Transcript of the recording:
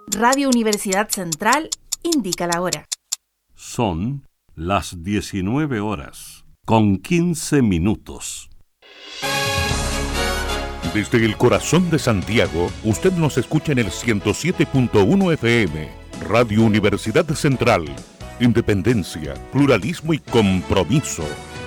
Radio Universidad Central indica la hora. Son las 19 horas, con 15 minutos. Desde el corazón de Santiago, usted nos escucha en el 107.1 FM, Radio Universidad Central. Independencia, pluralismo y compromiso.